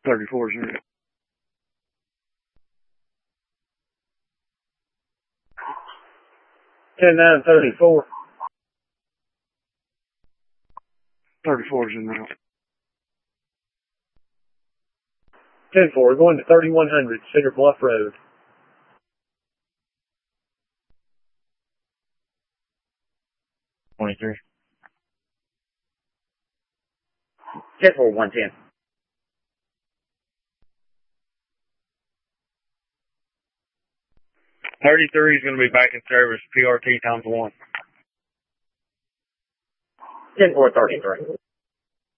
34 is in route. 10-9-34. 34 is in route. 10-4, going to 3100 Cedar Bluff Road. 23. 10-4, 110. 33 is going to be back in service. PRT times 1. 10-4, 33.